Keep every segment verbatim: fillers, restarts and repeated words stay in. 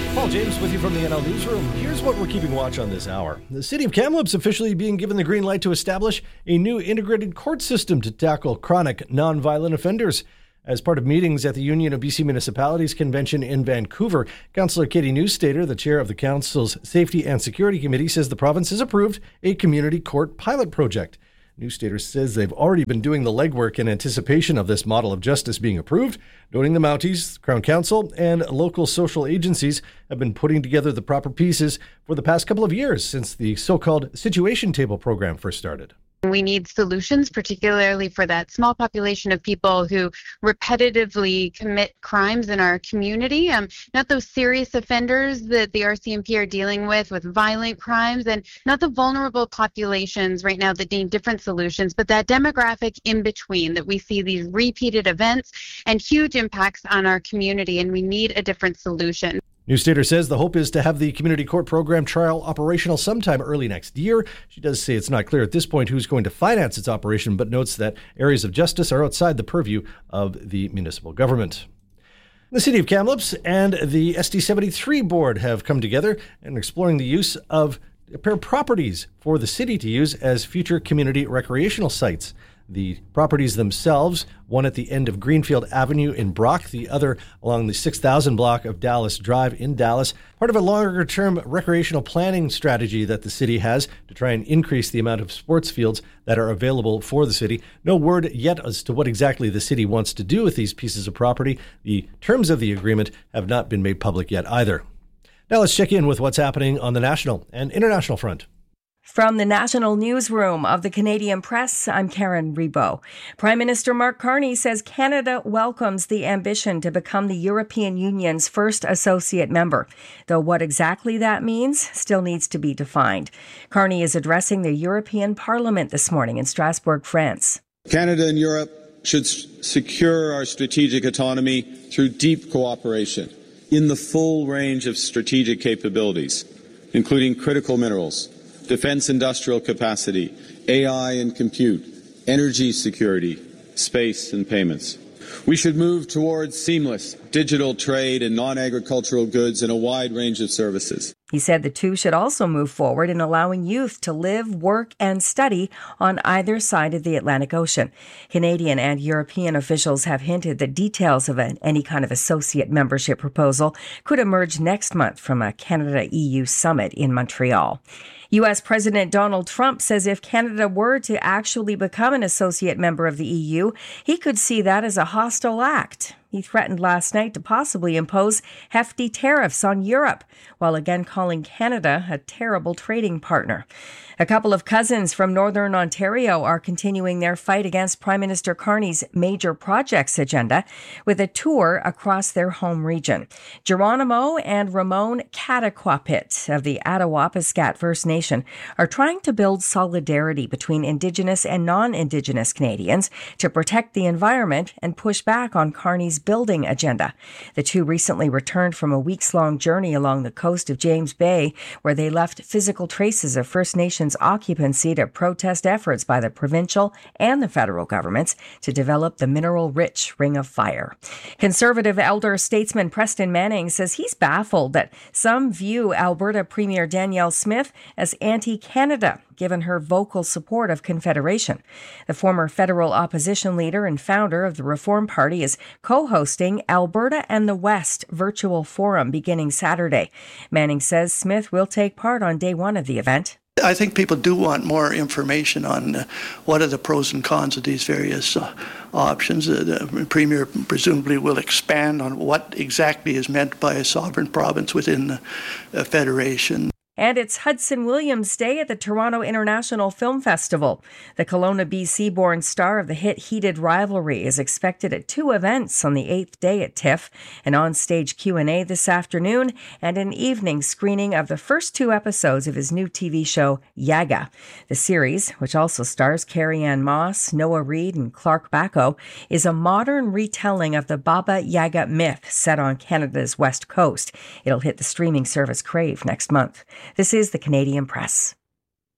Paul James with you from the N L Newsroom. Here's what we're keeping watch on this hour. The city of Kamloops officially being given the green light to establish a new integrated court system to tackle chronic nonviolent offenders. As part of meetings at the Union of B C Municipalities Convention in Vancouver, Councillor Katie Newstater, the chair of the council's Safety and Security Committee, says the province has approved a community court pilot project. Newstater says they've already been doing the legwork in anticipation of this model of justice being approved, noting the Mounties, Crown Council, and local social agencies have been putting together the proper pieces for the past couple of years since the so-called Situation Table program first started. We need solutions, particularly for that small population of people who repetitively commit crimes in our community. Um, not those serious offenders that the R C M P are dealing with, with violent crimes, and not the vulnerable populations right now that need different solutions, but that demographic in between, that we see these repeated events and huge impacts on our community, and we need a different solution. Newstater says the hope is to have the community court program trial operational sometime early next year. She does say it's not clear at this point who's going to finance its operation, but notes that areas of justice are outside the purview of the municipal government. The City of Kamloops and the S D seventy-three board have come together and are exploring the use of a pair of properties for the city to use as future community recreational sites. The properties themselves, one at the end of Greenfield Avenue in Brock, the other along the six thousand block of Dallas Drive in Dallas, part of a longer-term recreational planning strategy that the city has to try and increase the amount of sports fields that are available for the city. No word yet as to what exactly the city wants to do with these pieces of property. The terms of the agreement have not been made public yet either. Now let's check in with what's happening on the national and international front. From the National Newsroom of the Canadian Press, I'm Karen Rebo. Prime Minister Mark Carney says Canada welcomes the ambition to become the European Union's first associate member, though what exactly that means still needs to be defined. Carney is addressing the European Parliament this morning in Strasbourg, France. Canada and Europe should s- secure our strategic autonomy through deep cooperation in the full range of strategic capabilities, including critical minerals, defense industrial capacity, A I and compute, energy security, space and payments. We should move towards seamless digital trade in non-agricultural goods and a wide range of services. He said the two should also move forward in allowing youth to live, work, and study on either side of the Atlantic Ocean. Canadian and European officials have hinted that details of an, any kind of associate membership proposal could emerge next month from a Canada-E U summit in Montreal. U S. President Donald Trump says if Canada were to actually become an associate member of the E U, he could see that as a hostile act. He threatened last night to possibly impose hefty tariffs on Europe, while again calling Canada a terrible trading partner. A couple of cousins from Northern Ontario are continuing their fight against Prime Minister Carney's major projects agenda with a tour across their home region. Geronimo and Ramon Cataquapit of the Attawapiskat First Nation are trying to build solidarity between Indigenous and non-Indigenous Canadians to protect the environment and push back on Carney's building agenda. The two recently returned from a weeks-long journey along the coast of James Bay, where they left physical traces of First Nations occupancy to protest efforts by the provincial and the federal governments to develop the mineral-rich Ring of Fire. Conservative elder statesman Preston Manning says he's baffled that some view Alberta Premier Danielle Smith as anti-Canada, given her vocal support of Confederation. The former federal opposition leader and founder of the Reform Party is co-hosting Alberta and the West virtual forum beginning Saturday. Manning says Smith will take part on day one of the event. I think people do want more information on uh, what are the pros and cons of these various uh, options. Uh, the Premier presumably will expand on what exactly is meant by a sovereign province within the uh, Federation. And it's Hudson Williams Day at the Toronto International Film Festival. The Kelowna, B C-born star of the hit Heated Rivalry is expected at two events on the eighth day at TIFF, an on-stage Q and A this afternoon, and an evening screening of the first two episodes of his new T V show, Yaga. The series, which also stars Carrie-Anne Moss, Noah Reid, and Clark Bacco, is a modern retelling of the Baba Yaga myth set on Canada's west coast. It'll hit the streaming service Crave next month. This is the Canadian Press.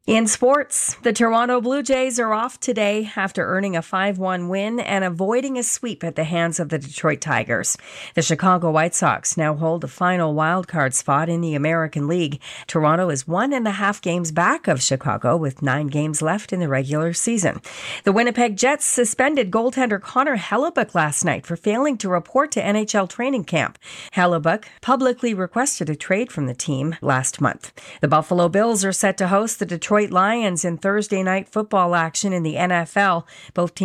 In sports, the Toronto Blue Jays are off today after earning a five one win and avoiding a sweep at the hands of the Detroit Tigers. The Chicago White Sox now hold the final wildcard spot in the American League. Toronto is one and a half games back of Chicago with nine games left in the regular season. The Winnipeg Jets suspended goaltender Connor Hellebuyck last night for failing to report to N H L training camp. Hellebuyck publicly requested a trade from the team last month. The Buffalo Bills are set to host the Detroit Lions in Thursday night football action in the N F L. Both teams